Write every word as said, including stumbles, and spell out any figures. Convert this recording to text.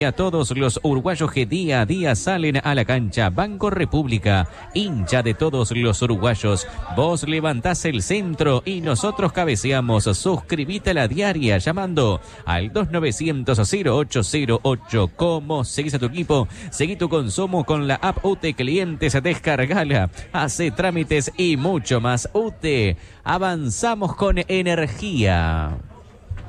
A todos los uruguayos que día a día salen a la cancha. Banco República, hincha de todos los uruguayos. Vos levantás el centro y nosotros cabeceamos. Suscribite a la diaria llamando al dos novecientos cero ocho cero ocho. ¿Cómo seguís a tu equipo? Seguí tu consumo con la app U T E Clientes. Descargala, hace trámites y mucho más. U T E, avanzamos con energía.